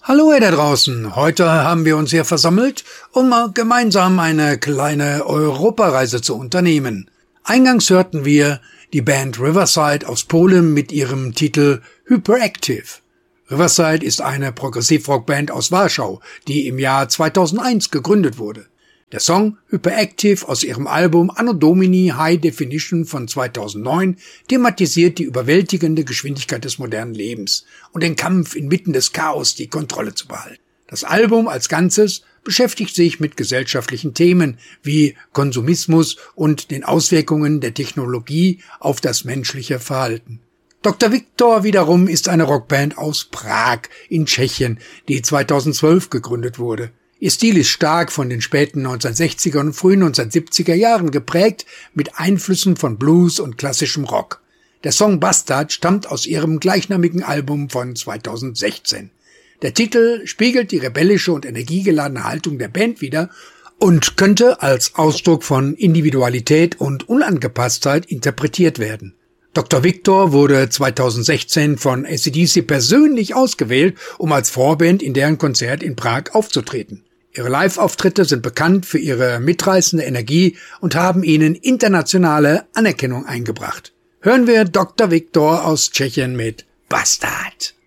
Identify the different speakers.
Speaker 1: Hallo ihr da draußen, heute haben wir uns hier versammelt, um gemeinsam eine kleine Europareise zu unternehmen. Eingangs hörten wir die Band Riverside aus Polen mit ihrem Titel Hyperactive. Riverside ist eine Progressivrockband aus Warschau, die im Jahr 2001 gegründet wurde. Der Song Hyperactive aus ihrem Album Anno Domini High Definition von 2009 thematisiert die überwältigende Geschwindigkeit des modernen Lebens und den Kampf inmitten des Chaos die Kontrolle zu behalten. Das Album als Ganzes beschäftigt sich mit gesellschaftlichen Themen wie Konsumismus und den Auswirkungen der Technologie auf das menschliche Verhalten. Dr. Viktor wiederum ist eine Rockband aus Prag in Tschechien, die 2012 gegründet wurde. Ihr Stil ist stark von den späten 1960er und frühen 1970er Jahren geprägt, mit Einflüssen von Blues und klassischem Rock. Der Song Bastard stammt aus ihrem gleichnamigen Album von 2016. Der Titel spiegelt die rebellische und energiegeladene Haltung der Band wider und könnte als Ausdruck von Individualität und Unangepasstheit interpretiert werden. Dr. Viktor wurde 2016 von AC/DC persönlich ausgewählt, um als Vorband in deren Konzert in Prag aufzutreten. Ihre Live-Auftritte sind bekannt für ihre mitreißende Energie und haben ihnen internationale Anerkennung eingebracht. Hören wir Dr. Viktor aus Tschechien mit Bastard.